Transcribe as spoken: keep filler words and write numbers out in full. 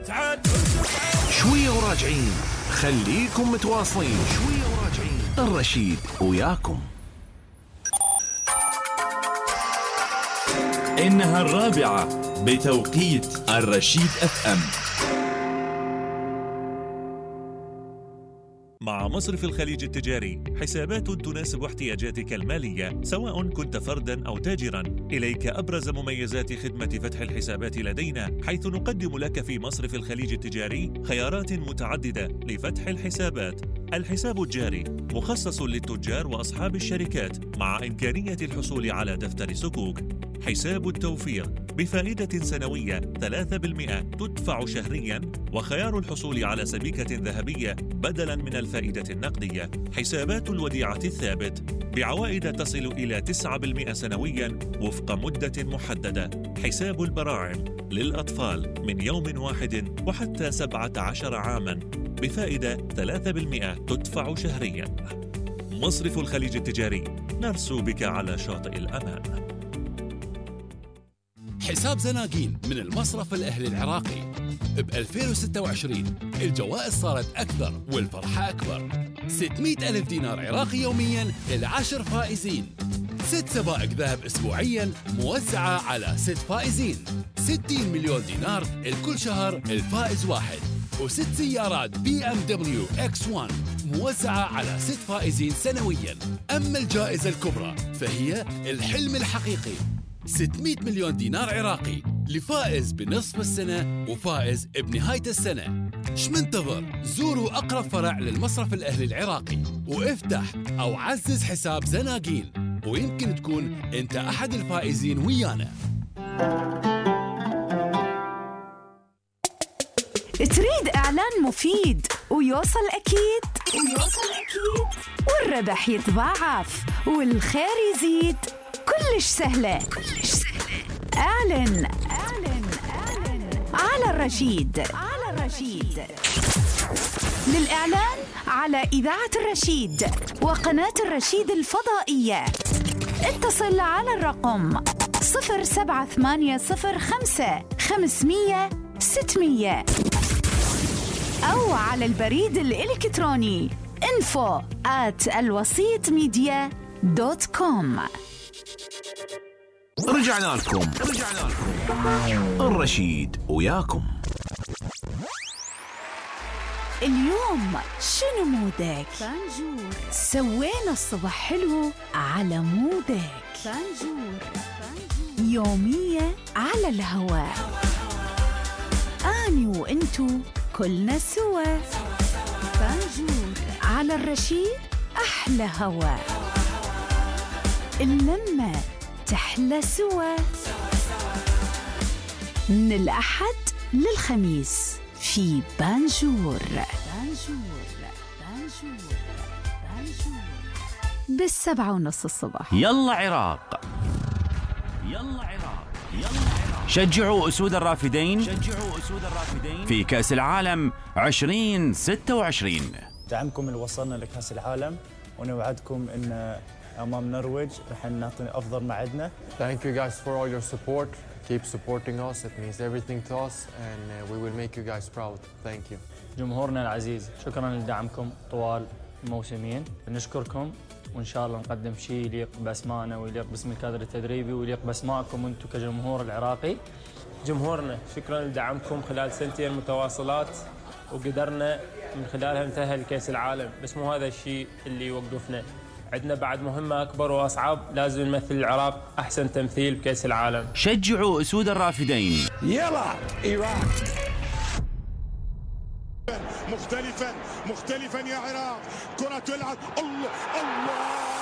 تعال شوية وراجعين، خليكم متواصلين. شوية وراجعين، الرشيد وياكم. إنها الرابعة بتوقيت الرشيد اف ام. مع مصرف الخليج التجاري حسابات تناسب احتياجاتك المالية سواء كنت فرداً أو تاجراً. إليك أبرز مميزات خدمة فتح الحسابات لدينا، حيث نقدم لك في مصرف الخليج التجاري خيارات متعددة لفتح الحسابات. الحساب الجاري مخصص للتجار وأصحاب الشركات مع إمكانية الحصول على دفتر سكوك. حساب التوفير بفائدة سنوية ثلاثة بالمئة تدفع شهرياً، وخيار الحصول على سبيكة ذهبية بدلاً من الفائدة النقدية. حسابات الوديعة الثابت بعوائد تصل إلى تسعة بالمئة سنوياً وفق مدة محددة. حساب البراعم للأطفال من يوم واحد وحتى سبعة عشر عاماً بفائدة ثلاثة بالمئة تدفع شهرياً. مصرف الخليج التجاري، نرسو بك على شاطئ الأمان. حساب زناقين من المصرف الأهلي العراقي. ب ألفين وستة وعشرين الجوائز صارت أكثر والفرحة أكبر. ستمئة ألف دينار عراقي يومياً للعشر فائزين. ست سبائك ذهب أسبوعياً موزعة على ست فائزين. ستين مليون دينار لكل شهر الفائز واحد. وست سيارات بي ام دبليو اكس واحد موزعة على ست فائزين سنوياً. أما الجائزة الكبرى فهي الحلم الحقيقي، ستمئة مليون دينار عراقي لفائز بنصف السنة وفائز بنهاية السنة. ايش منتظر؟ زوروا أقرب فرع للمصرف الأهلي العراقي وافتح أو عزز حساب زناقين، ويمكن تكون أنت أحد الفائزين ويانا. تريد إعلان مفيد ويوصل أكيد ويوصل أكيد والربح يتضاعف والخير يزيد؟ كلش سهلة كلش سهلة. اعلن اعلن اعلن على الرشيد على الرشيد. للإعلان على إذاعة الرشيد وقناة الرشيد الفضائية اتصل على الرقم صفر سبعة ثمانية صفر خمسة خمسمية ستمية أو على البريد الإلكتروني info at الوسيط ميديا دوت كوم. رجعنا لكم رجعنا لكم الرشيد وياكم. اليوم شنو مودك؟ فانجور. سوينا الصبح حلو على مودك. فانجور. فانجور. يومية على الهواء، أني وإنتو كلنا سوا. فانجور على الرشيد، أحلى هواء، اللمة تحلى سوا. من الأحد للخميس في بانجور. بانجور بانجور بانجور بالسبعة ونص الصبح. يلا عراق، يلا عراق، يلا عراق. شجعوا أسود الرافدين، شجعوا أسود الرافدين في كأس العالم عشرين ستة وعشرين. دعمكم اللي وصلنا لكأس العالم، ونوعدكم إن أمام النرويج رح نعطي أفضل ما عندنا. Thank you guys for all your support. Keep supporting us. It means everything to us and we will make you guys proud. Thank you. جمهورنا العزيز، شكراً لدعمكم طوال الموسمين. نشكركم وإن شاء الله نقدم شيء يليق بأسمائنا ويليق باسم الكادر التدريبي ويليق بأسمائكم أنتم كجمهور العراقي. جمهورنا شكراً لدعمكم خلال سنتين متواصلات، وقدرنا من خلالها نتأهل لكأس العالم. بس مو هذا الشيء اللي يوقفنا، عندنا بعد مهمة أكبر وأصعب، لازم نمثل العراق أحسن تمثيل بكأس العالم. شجعوا أسود الرافدين. يلا العراق مختلفا مختلفا يا عراق. كرة تلعب، الله الله.